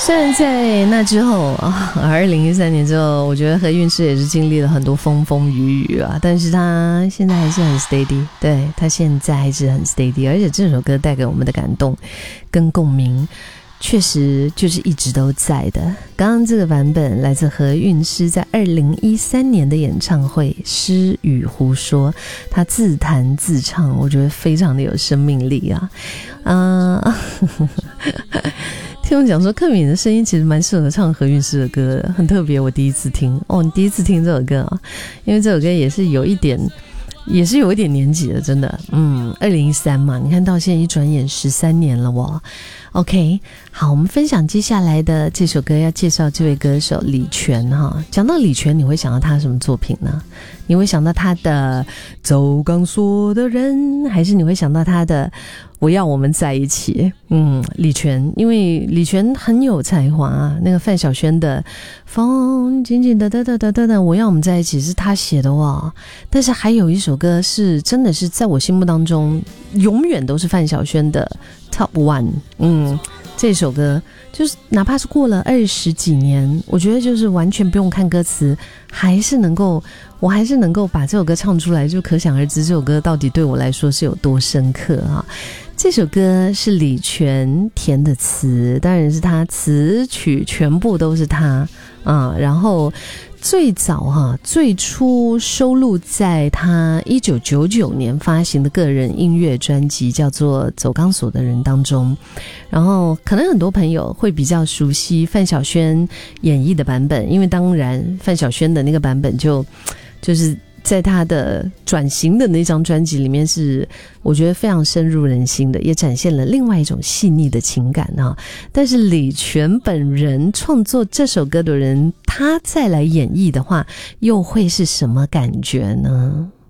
虽然在那之后啊，2013年之后，我觉得何韵诗也是经历了很多风风雨雨啊，但是他现在还是很 steady， 对，他现在还是很 steady， 而且这首歌带给我们的感动跟共鸣确实就是一直都在的。刚刚这个版本来自何韵诗在2013年的演唱会《诗与胡说》，他自弹自唱，我觉得非常的有生命力啊。听我讲说，克敏的声音其实蛮适合唱何韵诗的歌的，很特别。我第一次听哦，你第一次听这首歌啊？因为这首歌也是有一点年纪的，真的。2013嘛，你看到现在一转眼13年了哦。OK， 好，我们分享接下来的这首歌，要介绍这位歌手李泉哈。讲到李泉，你会想到他什么作品呢？你会想到他的《走钢索的人》，还是你会想到他的《我要我们在一起》？李泉，因为李泉很有才华啊。那个范晓萱的《风紧紧的我要我们在一起》是他写的哇。但是还有一首歌是真的是在我心目当中永远都是范晓萱的 Top One。这首歌就是哪怕是过了20几年，我觉得就是完全不用看歌词，我还是能够把这首歌唱出来，就可想而知这首歌到底对我来说是有多深刻啊。这首歌是李泉填的词，当然是他词曲全部都是他啊。然后最初收录在他1999年发行的个人音乐专辑叫做《走钢索的人》当中。然后可能很多朋友会比较熟悉范晓萱演绎的版本，因为当然范晓萱的那个版本就是在他的转型的那张专辑里面是我觉得非常深入人心的，也展现了另外一种细腻的情感啊。但是李泉本人创作这首歌的人，他再来演绎的话，又会是什么感觉呢？